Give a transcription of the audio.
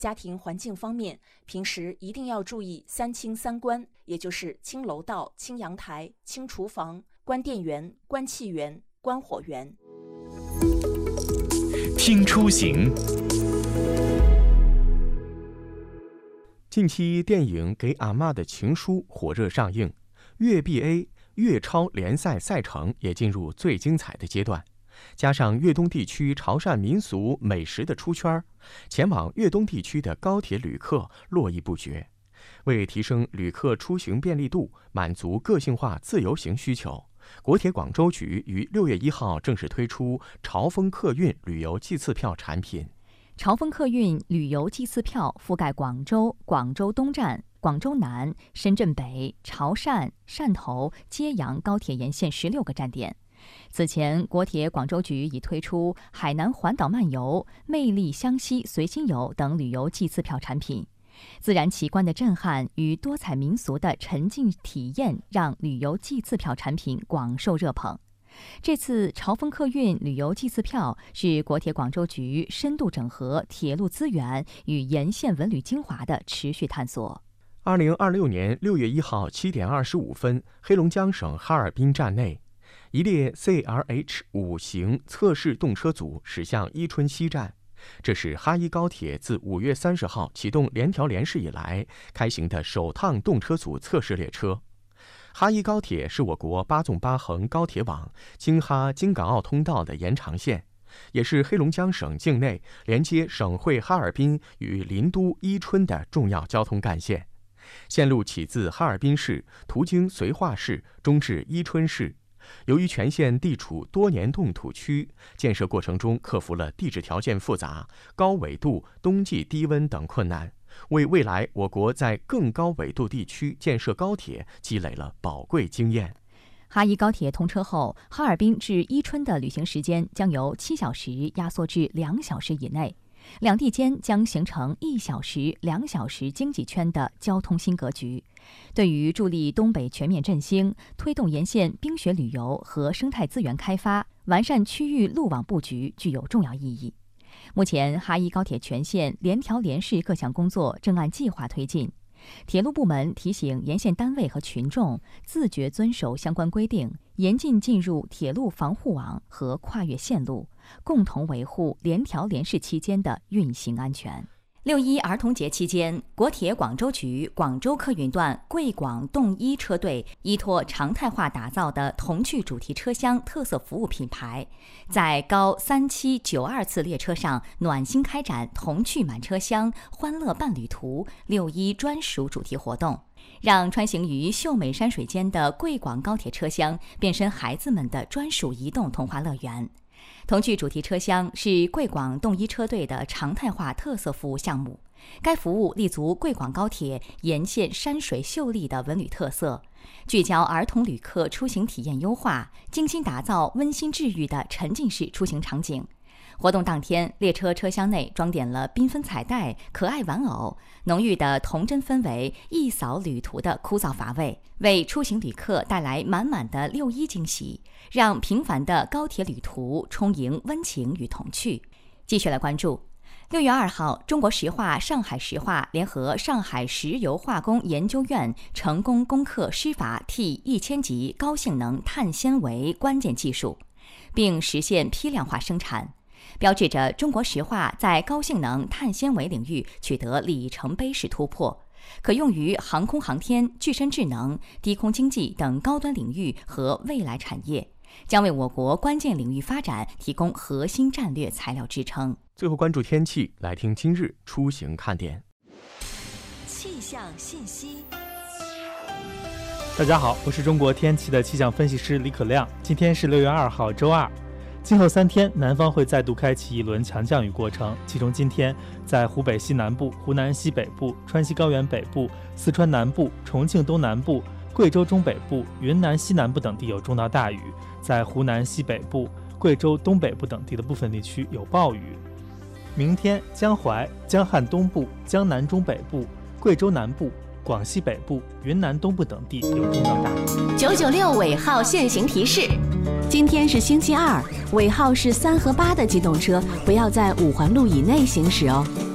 家庭环境方面，平时一定要注意3清3关，也就是清楼道、清阳台、清厨房、关电源、关气源、关火源。 听出行。 近期电影《给阿嬷的情书》火热上映，粤 BA 粤超联赛赛程也进入最精彩的阶段。加上粤东地区潮汕民俗美食的出圈，前往粤东地区的高铁旅客络绎不绝。为提升旅客出行便利度，满足个性化自由行需求，国铁广州局于6月1号正式推出潮风客运旅游季次票产品。 潮风客运旅游季次票覆盖广州、广州东站、广州南、深圳北、潮汕、汕头、揭阳高铁沿线16个站点。此前，国铁广州局已推出海南环岛漫游、魅力湘西随心游等旅游季次票产品。自然奇观的震撼与多彩民俗的沉浸体验，让旅游季次票产品广受热捧。这次潮风客运旅游季次票是国铁广州局深度整合铁路资源与沿线文旅精华的持续探索。 2026年6月1号7点25分，黑龙江省哈尔滨站内，一列 CRH5型测试动车组驶向伊春西站。这是哈伊高铁自5月30号启动联调联试以来开行的首趟动车组测试列车。哈伊高铁是我国8纵8横高铁网京哈京港澳通道的延长线，也是黑龙江省境内连接省会哈尔滨与邻都伊春的重要交通干线。线路起自哈尔滨市，途经绥化市，终至伊春市。由于全线地处多年冻土区，建设过程中克服了地质条件复杂、高纬度、冬季低温等困难，为未来我国在更高纬度地区建设高铁积累了宝贵经验。 哈伊高铁通车后，哈尔滨至伊春的旅行时间将由7小时压缩至2小时以内，两地间将形成1小时、2小时经济圈的交通新格局，对于助力东北全面振兴、推动沿线冰雪旅游和生态资源开发、完善区域路网布局具有重要意义。目前，哈伊高铁全线联调联试各项工作正按计划推进。铁路部门提醒沿线单位和群众自觉遵守相关规定，严禁进入铁路防护网和跨越线路，共同维护联调联试期间的运行安全。6·1儿童节期间，国铁广州局广州客运段贵广动一车队依托常态化打造的童趣主题车厢特色服务品牌，在高3792次列车上暖心开展童趣满车厢、欢乐伴旅途6·1专属主题活动，让穿行于秀美山水间的贵广高铁车厢变身孩子们的专属移动童话乐园。童趣主题车厢是贵广动一车队的常态化特色服务项目，该服务立足贵广高铁沿线山水秀丽的文旅特色，聚焦儿童旅客出行体验优化，精心打造温馨治愈的沉浸式出行场景。活动当天，列车车厢内装点了缤纷彩带、可爱玩偶，浓郁的童真氛围一扫旅途的枯燥乏味，为出行旅客带来满满的6·1惊喜，让平凡的高铁旅途充盈温情与童趣。继续来关注6月2号，中国石化、上海石化联合上海石油化工研究院成功攻克师法 T1000级高性能碳纤维关键技术，并实现批量化生产，标志着中国石化在高性能碳纤维领域取得里程碑式突破，可用于航空航天、具身智能、低空经济等高端领域和未来产业，将为我国关键领域发展提供核心战略材料支撑。 最后关注天气，来听今日出行看点。 气象信息。 大家好，我是中国天气的气象分析师李可亮。今天是6月2号，周二。今后3天，南方会再度开启一轮强降雨过程，其中今天在湖北西南部、湖南西北部、川西高原北部、四川南部、重庆东南部、贵州中北部、云南西南部等地有中到大雨，在湖南西北部、贵州东北部等地的部分地区有暴雨。明天，江淮、江汉东部、江南中北部、贵州南部、广西北部、云南东部等地有中到大雨。 996尾号限行提示：今天是星期二，尾号是3和8的机动车不要在5环路以内行驶哦。